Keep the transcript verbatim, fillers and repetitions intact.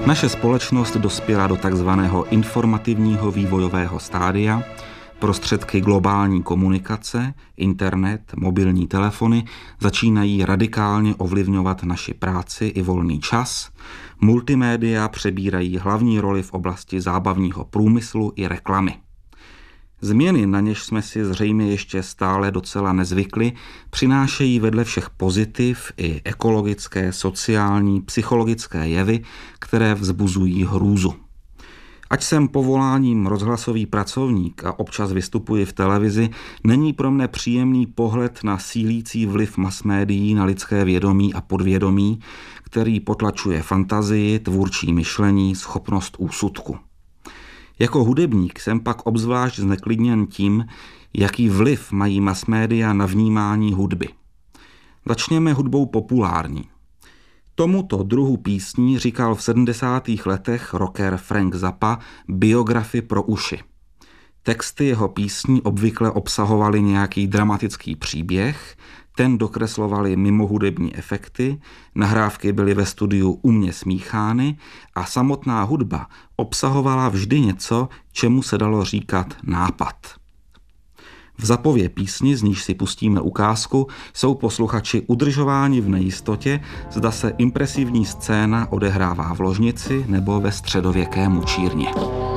Naše společnost dospěla do takzvaného informativního vývojového stádia. Prostředky globální komunikace, internet, mobilní telefony začínají radikálně ovlivňovat naši práci i volný čas. Multimédia přebírají hlavní roli v oblasti zábavního průmyslu i reklamy. Změny, na něž jsme si zřejmě ještě stále docela nezvykli, přinášejí vedle všech pozitiv i ekologické, sociální, psychologické jevy, které vzbuzují hrůzu. Ať jsem povoláním rozhlasový pracovník a občas vystupuji v televizi, není pro mne příjemný pohled na sílící vliv masmédií na lidské vědomí a podvědomí, který potlačuje fantazii, tvůrčí myšlení, schopnost úsudku. Jako hudebník jsem pak obzvlášť zneklidněn tím, jaký vliv mají masmédia na vnímání hudby. Začněme hudbou populární. Tomuto druhu písní říkal v sedmdesátých letech rocker Frank Zappa biografy pro uši. Texty jeho písní obvykle obsahovaly nějaký dramatický příběh, ten dokreslovaly mimohudební efekty, nahrávky byly ve studiu umně smíchány a samotná hudba obsahovala vždy něco, čemu se dalo říkat nápad. V Zappově písni, z níž si pustíme ukázku, jsou posluchači udržováni v nejistotě, zda se impresivní scéna odehrává v ložnici nebo ve středověké mučírně.